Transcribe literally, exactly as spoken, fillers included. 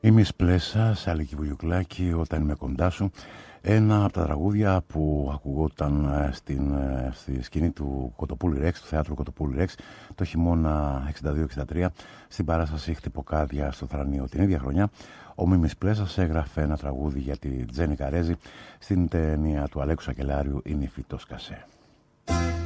Η Μης Πλέσα, Σάλικη Βουγιουκλάκη, όταν είμαι κοντά σου. Ένα από τα τραγούδια που ακουγόταν στην, στη σκηνή του Κοτοπούλη Ρεξ, του θεάτρου Κοτοπούλη Ρεξ, το χειμώνα εξήντα δύο εξήντα τρία, στην παράσταση Χτυποκάδια στο Θρανείο. Την ίδια χρονιά, ο Μίμης Πλέσας έγραφε ένα τραγούδι για τη Τζένι Καρέζη στην ταινία του Αλέκου Σακελάριου «Η νύφη το σκασέ».